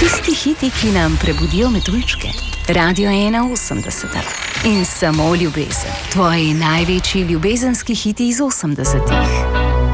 Tisti hiti, ki nam prebudijo metuljčke. Radio 81. In samo ljubezen. Tvoji največji ljubezenski hiti iz 80-ih.